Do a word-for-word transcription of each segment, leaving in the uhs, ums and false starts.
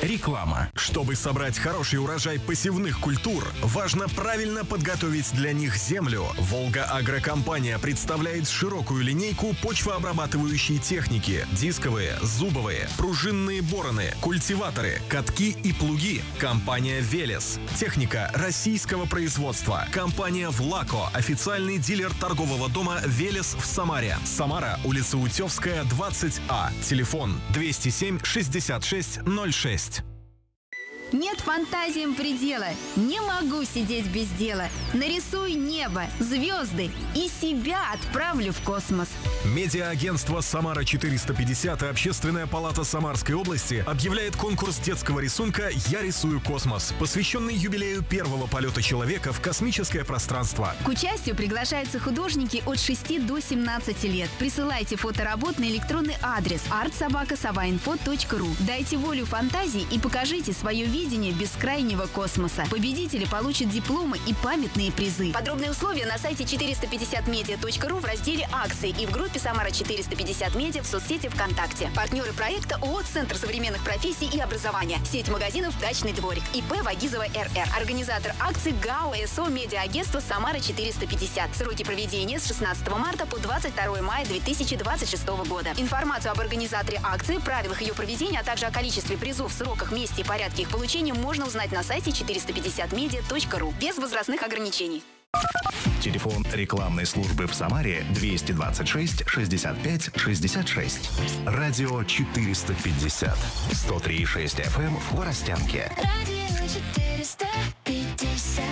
Реклама. Чтобы собрать хороший урожай посевных культур, важно правильно подготовить для них землю. «Волга-Агрокомпания» представляет широкую линейку почвообрабатывающей техники: дисковые, зубовые, пружинные бороны, культиваторы, катки и плуги. Компания «Велес». Техника российского производства. Компания «Влако», официальный дилер торгового дома «Велес» в Самаре. Самара, улица Утевская, двадцать А. Телефон двести семь шестьдесят шесть ноль шесть. Нет фантазиям предела. Не могу сидеть без дела. Нарисуй небо, звезды и себя отправлю в космос. Медиа-агентство «Самара четыреста пятьдесят» и Общественная палата Самарской области объявляет конкурс детского рисунка «Я рисую космос», посвященный юбилею первого полета человека в космическое пространство. К участию приглашаются художники от шести до семнадцати лет. Присылайте фоторабот на электронный адрес арт собака саваинфо точка ру. Дайте волю фантазии и покажите свое видение бескрайнего космоса. Победители получат дипломы и памятные призы. Подробные условия на сайте четыреста пятьдесят медиа точка ру в разделе «Акции» и в группе «Самара четыреста пятьдесят медиа» в соцсети ВКонтакте. Партнеры проекта ООО «Центр современных профессий и образования», сеть магазинов «Дачный дворик», ИП Вагизова эр.эр. Организатор акций ГАО СО «Медиа-агентство Самара четыреста пятьдесят». Сроки проведения с шестнадцатого марта по двадцать второе мая две тысячи двадцать шестого года. Информацию об организаторе акции, правилах ее проведения, а также о количестве призов, сроках, месте и порядке их получения можно узнать на сайте четыреста пятьдесят медиа точка ру без возрастных ограничений. Телефон рекламной службы в Самаре двести двадцать шесть шестьдесят пять шестьдесят шесть. Радио четыреста пятьдесят. сто три и шесть эф эм в Хворостянке. Радио четыреста пятьдесят.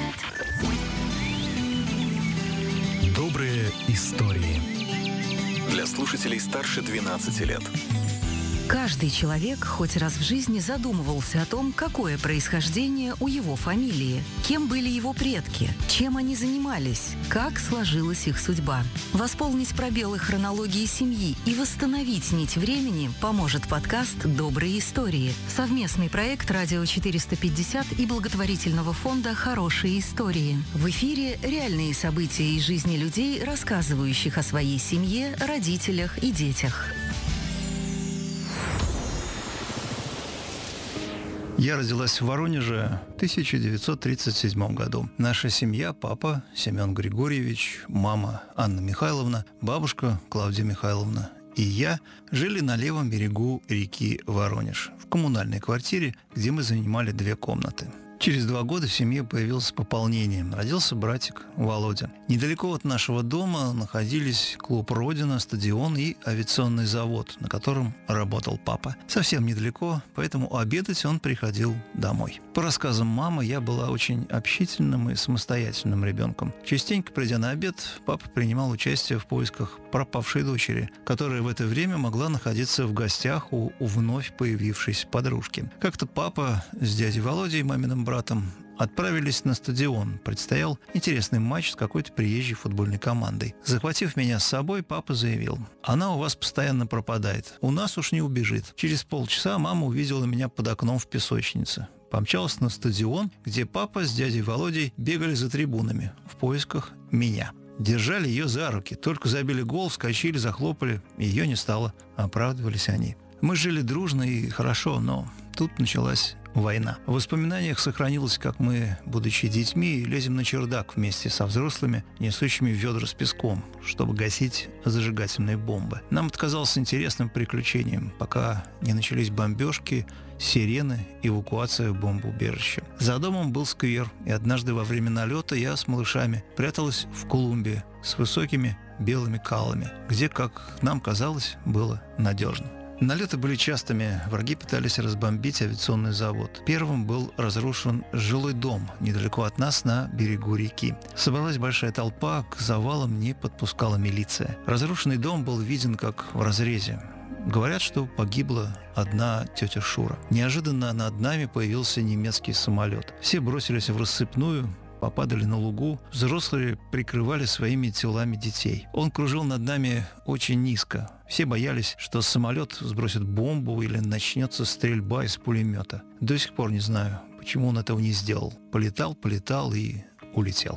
Добрые истории. Для слушателей старше двенадцати лет. Каждый человек хоть раз в жизни задумывался о том, какое происхождение у его фамилии, кем были его предки, чем они занимались, как сложилась их судьба. Восполнить пробелы хронологии семьи и восстановить нить времени поможет подкаст «Добрые истории», совместный проект «Радио четыреста пятьдесят» и благотворительного фонда «Хорошие истории». В эфире реальные события из жизни людей, рассказывающих о своей семье, родителях и детях. Я родилась в Воронеже в тысяча девятьсот тридцать седьмом году. Наша семья, папа Семен Григорьевич, мама Анна Михайловна, бабушка Клавдия Михайловна и я жили на левом берегу реки Воронеж, в коммунальной квартире, где мы занимали две комнаты. Через два года в семье появилось пополнение. Родился братик Володя. Недалеко от нашего дома находились клуб «Родина», стадион и авиационный завод, на котором работал папа. Совсем недалеко, поэтому обедать он приходил домой. По рассказам мамы, я была очень общительным и самостоятельным ребенком. Частенько, придя на обед, папа принимал участие в поисках пропавшей дочери, которая в это время могла находиться в гостях у, у вновь появившейся подружки. Как-то папа с дядей Володей, маминым братом, отправились на стадион. Предстоял интересный матч с какой-то приезжей футбольной командой. Захватив меня с собой, папа заявил: «Она у вас постоянно пропадает. У нас уж не убежит». Через полчаса мама увидела меня под окном в песочнице. Помчалась на стадион, где папа с дядей Володей бегали за трибунами в поисках меня. Держали ее за руки. Только забили гол, вскочили, захлопали. Ее не стало. Оправдывались они. Мы жили дружно и хорошо, но тут началась война. В воспоминаниях сохранилось, как мы, будучи детьми, лезем на чердак вместе со взрослыми, несущими ведра с песком, чтобы гасить зажигательные бомбы. Нам это казалось интересным приключением, пока не начались бомбежки, сирены, эвакуация в бомбоубежище. За домом был сквер, и однажды во время налета я с малышами пряталась в клумбе с высокими белыми калами, где, как нам казалось, было надежно. Налеты были частыми, враги пытались разбомбить авиационный завод. Первым был разрушен жилой дом недалеко от нас на берегу реки. Собралась большая толпа, к завалам не подпускала милиция. Разрушенный дом был виден как в разрезе. Говорят, что погибла одна тетя Шура. Неожиданно над нами появился немецкий самолет. Все бросились в рассыпную, попадали на лугу. Взрослые прикрывали своими телами детей. Он кружил над нами очень низко. Все боялись, что самолет сбросит бомбу или начнется стрельба из пулемета. До сих пор не знаю, почему он этого не сделал. Полетал, полетал и улетел.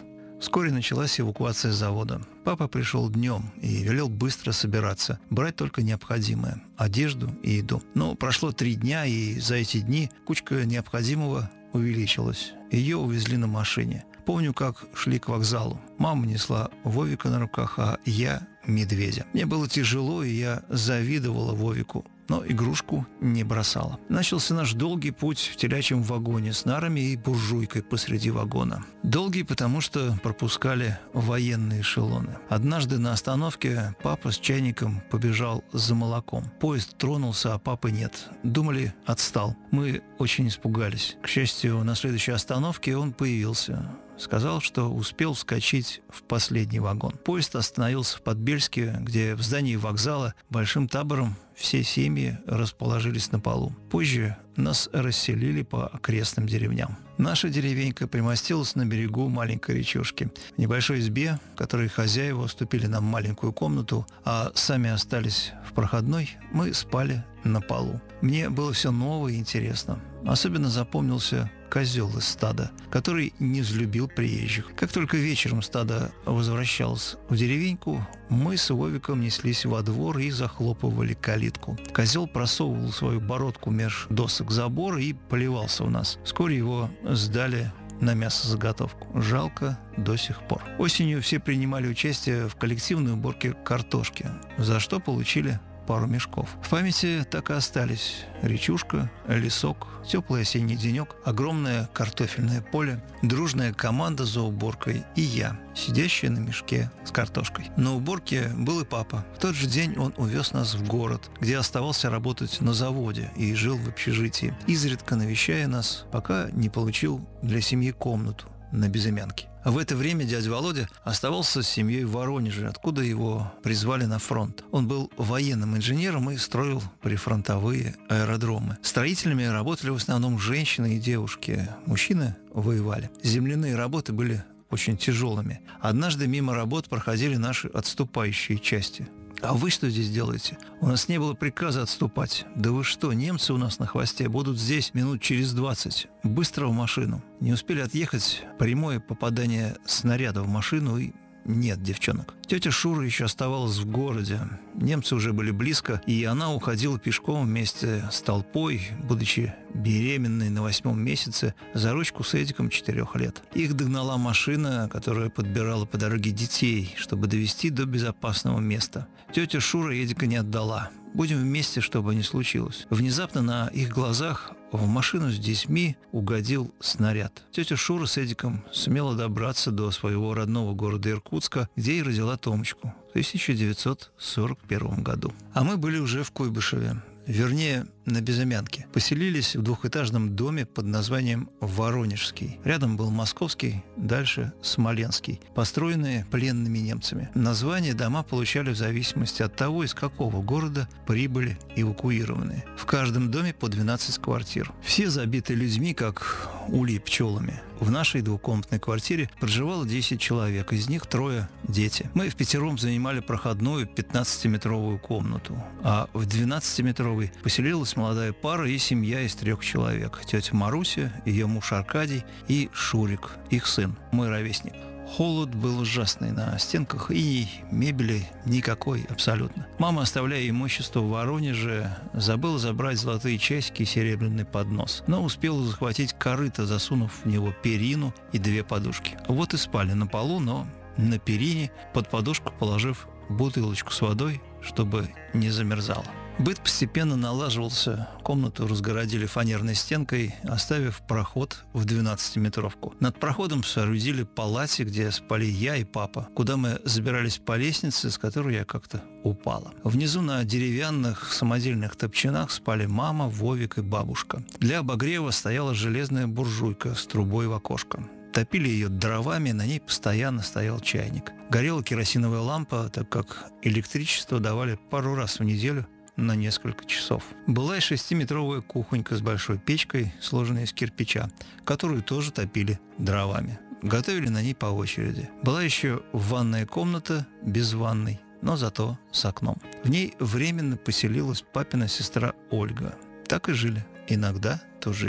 Вскоре началась эвакуация завода. Папа пришел днем и велел быстро собираться, брать только необходимое – одежду и еду. Но прошло три дня, и за эти дни кучка необходимого увеличилась. Ее увезли на машине. Помню, как шли к вокзалу. Мама несла Вовика на руках, а я – медведя. Мне было тяжело, и я завидовала Вовику, но игрушку не бросала. Начался наш долгий путь в телячьем вагоне с нарами и буржуйкой посреди вагона. Долгий, потому что пропускали военные эшелоны. Однажды на остановке папа с чайником побежал за молоком. Поезд тронулся, а папы нет. Думали, отстал. Мы очень испугались. К счастью, на следующей остановке он появился. Сказал, что успел вскочить в последний вагон. Поезд остановился в Подбельске, где в здании вокзала большим табором все семьи расположились на полу. Позже нас расселили по окрестным деревням. Наша деревенька примостилась на берегу маленькой речушки. В небольшой избе, в которой хозяева уступили нам маленькую комнату, а сами остались в проходной, мы спали на полу. Мне было все новое и интересно. Особенно запомнился козел из стада, который не взлюбил приезжих. Как только вечером стадо возвращалось в деревеньку, мы с Вовиком неслись во двор и захлопывали калитку. Козел просовывал свою бородку меж досок забора и поливался у нас. Вскоре его сдали на мясозаготовку. Жалко до сих пор. Осенью все принимали участие в коллективной уборке картошки, за что получили пару мешков. В памяти так и остались речушка, лесок, теплый осенний денек, огромное картофельное поле, дружная команда за уборкой и я, сидящая на мешке с картошкой. На уборке был и папа. В тот же день он увез нас в город, где оставался работать на заводе и жил в общежитии, изредка навещая нас, пока не получил для семьи комнату на Безымянке. А в это время дядя Володя оставался с семьей в Воронеже, откуда его призвали на фронт. Он был военным инженером и строил прифронтовые аэродромы. Строителями работали в основном женщины и девушки. Мужчины воевали. Земляные работы были очень тяжелыми. Однажды мимо работ проходили наши отступающие части. «А вы что здесь делаете? У нас не было приказа отступать». «Да вы что, немцы у нас на хвосте будут здесь минут через двадцать. Быстро в машину». Не успели отъехать, прямое попадание снаряда в машину и... Нет девчонок. Тетя Шура еще оставалась в городе. Немцы уже были близко, и она уходила пешком вместе с толпой, будучи беременной на восьмом месяце, за ручку с Эдиком четырех лет. Их догнала машина, которая подбирала по дороге детей, чтобы довести до безопасного места. Тетя Шура Эдика не отдала. Будем вместе, что бы ни случилось. Внезапно на их глазах в машину с детьми угодил снаряд. Тетя Шура с Эдиком сумела добраться до своего родного города Иркутска, где и родила Томочку в тысяча девятьсот сорок первом году. А мы были уже в Куйбышеве. Вернее, на Безымянке. Поселились в двухэтажном доме под названием Воронежский. Рядом был Московский, дальше Смоленский, построенные пленными немцами. Названия дома получали в зависимости от того, из какого города прибыли эвакуированные. В каждом доме по двенадцать квартир. Все забиты людьми, как улей пчелами. В нашей двухкомнатной квартире проживало десять человек, из них трое дети. Мы впятером занимали проходную пятнадцатиметровую комнату, а в двенадцатиметровой поселилась молодая пара и семья из трех человек. Тетя Маруся, ее муж Аркадий и Шурик, их сын, мой ровесник. Холод был ужасный на стенках, и мебели никакой абсолютно. Мама, оставляя имущество в Воронеже, забыла забрать золотые часики и серебряный поднос, но успела захватить корыто, засунув в него перину и две подушки. Вот и спали на полу, но на перине, под подушку положив бутылочку с водой, чтобы не замерзало. Быт постепенно налаживался. Комнату разгородили фанерной стенкой, оставив проход в двенадцатиметровку. Над проходом соорудили палати, где спали я и папа, куда мы забирались по лестнице, с которой я как-то упала. Внизу на деревянных самодельных топчинах спали мама, Вовик и бабушка. Для обогрева стояла железная буржуйка с трубой в окошко. Топили ее дровами, на ней постоянно стоял чайник. Горела керосиновая лампа, так как электричество давали пару раз в неделю на несколько часов. Была и шестиметровая кухонька с большой печкой, сложенной из кирпича, которую тоже топили дровами. Готовили на ней по очереди. Была еще ванная комната без ванной, но зато с окном. В ней временно поселилась папина сестра Ольга. Так и жили. Иногда тужили.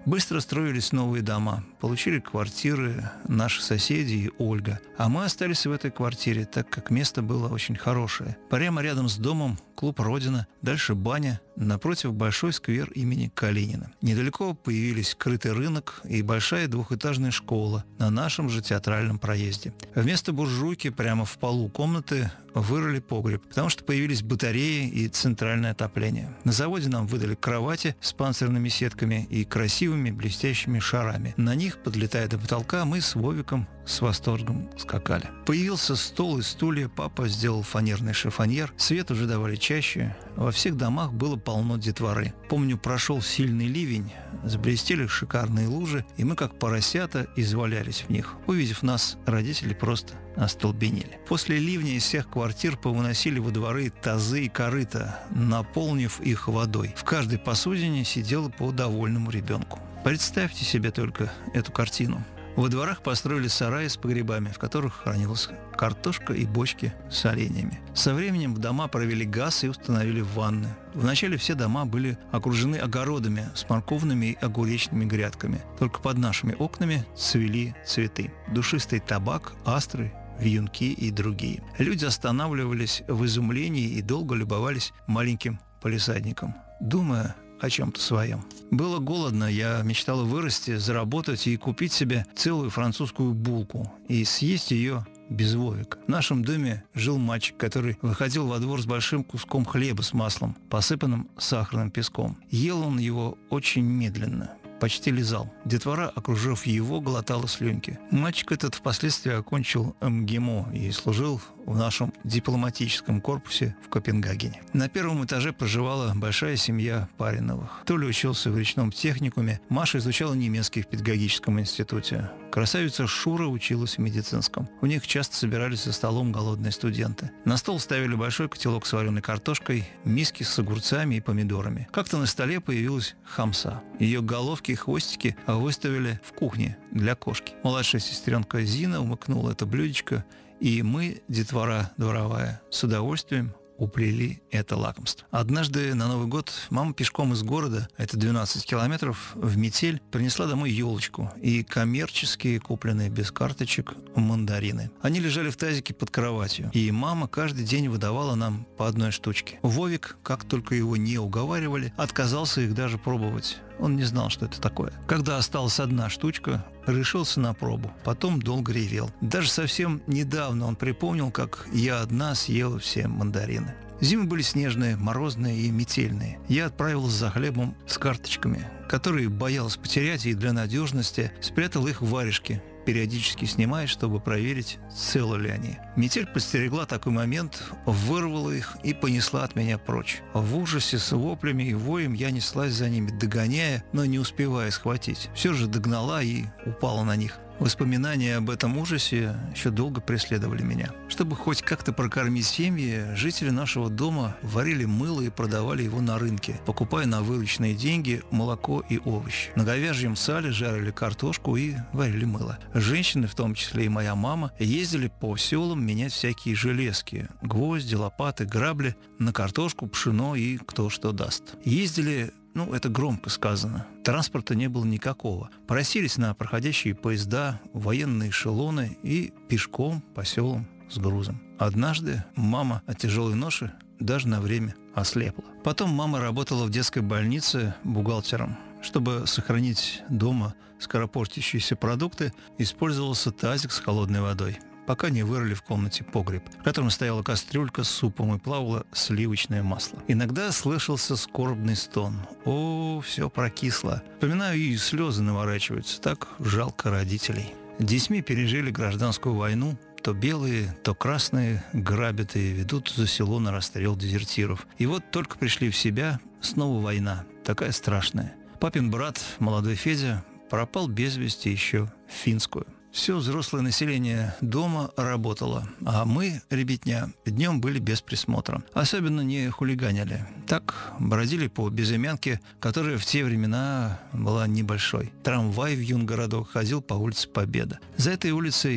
Быстро строились новые дома. Получили квартиры наши соседи и Ольга. А мы остались в этой квартире, так как место было очень хорошее. Прямо рядом с домом клуб «Родина», дальше баня, напротив большой сквер имени Калинина. Недалеко появились крытый рынок и большая двухэтажная школа на нашем же театральном проезде. Вместо буржуйки прямо в полу комнаты вырыли погреб, потому что появились батареи и центральное отопление. На заводе нам выдали кровати с панцирными сетками и красивыми блестящими шарами. На них, подлетая до потолка, мы с Вовиком с восторгом скакали. Появился стол и стулья, папа сделал фанерный шифоньер, свет уже давали чаще. Во всех домах было полно детворы. Помню, прошел сильный ливень, заблестели шикарные лужи, и мы, как поросята, извалялись в них. Увидев нас, родители просто остолбенели. После ливня из всех квартир повыносили во дворы тазы и корыта, наполнив их водой. В каждой посудине сидело по довольному ребенку. Представьте себе только эту картину. Во дворах построили сараи с погребами, в которых хранилась картошка и бочки с оленями. Со временем в дома провели газ и установили ванны. Вначале все дома были окружены огородами с морковными и огуречными грядками. Только под нашими окнами цвели цветы. Душистый табак, астры, вьюнки и другие. Люди останавливались в изумлении и долго любовались маленьким палисадником, думая о чем-то своем. Было голодно, я мечтала вырасти, заработать и купить себе целую французскую булку и съесть ее без Вовика. В нашем доме жил мальчик, который выходил во двор с большим куском хлеба с маслом, посыпанным сахарным песком. Ел он его очень медленно, почти лизал. Детвора, окружив его, глотала слюнки. Мальчик этот впоследствии окончил МГИМО и служил в нашем дипломатическом корпусе в Копенгагене. На первом этаже проживала большая семья Париновых. Толя учился в речном техникуме, Маша изучала немецкий в педагогическом институте. Красавица Шура училась в медицинском. У них часто собирались за столом голодные студенты. На стол ставили большой котелок с вареной картошкой, миски с огурцами и помидорами. Как-то на столе появилась хамса. Ее головки и хвостики выставили в кухне для кошки. Младшая сестренка Зина умыкнула это блюдечко, и мы, детвора дворовая, с удовольствием уплели это лакомство. Однажды на Новый год мама пешком из города, это двенадцать километров, в метель, принесла домой елочку и коммерческие, купленные без карточек, мандарины. Они лежали в тазике под кроватью, и мама каждый день выдавала нам по одной штучке. Вовик, как только его не уговаривали, отказался их даже пробовать. Он не знал, что это такое. Когда осталась одна штучка, решился на пробу. Потом долго ревел. Даже совсем недавно он припомнил, как я одна съела все мандарины. Зимы были снежные, морозные и метельные. Я отправился за хлебом с карточками, которые боялась потерять, и для надежности спрятал их в варежке, периодически снимая, чтобы проверить, целы ли они. Метель подстерегла такой момент, вырвала их и понесла от меня прочь. В ужасе с воплями и воем я неслась за ними, догоняя, но не успевая схватить. Все же догнала и упала на них. Воспоминания об этом ужасе еще долго преследовали меня. Чтобы хоть как-то прокормить семьи, жители нашего дома варили мыло и продавали его на рынке, покупая на вырученные деньги молоко и овощи. На говяжьем сале жарили картошку и варили мыло. Женщины, в том числе и моя мама, ездили по селам менять всякие железки, гвозди, лопаты, грабли на картошку, пшено и кто что даст. Ездили... Ну, это громко сказано. Транспорта не было никакого. Просились на проходящие поезда, военные эшелоны и пешком по селам с грузом. Однажды мама от тяжелой ноши даже на время ослепла. Потом мама работала в детской больнице бухгалтером. Чтобы сохранить дома скоропортящиеся продукты, использовался тазик с холодной водой, пока не вырыли в комнате погреб, в котором стояла кастрюлька с супом и плавало сливочное масло. Иногда слышался скорбный стон. О, все прокисло. Вспоминаю, и слезы наворачиваются. Так жалко родителей. Детьми пережили гражданскую войну. То белые, то красные грабят и ведут за село на расстрел дезертиров. И вот только пришли в себя, снова война. Такая страшная. Папин брат, молодой Федя, пропал без вести еще в Финскую. Все взрослое население дома работало, а мы, ребятня, днем были без присмотра. Особенно не хулиганили. Так бродили по безымянке, которая в те времена была небольшой. Трамвай в юнгородок ходил по улице Победа. За этой улицей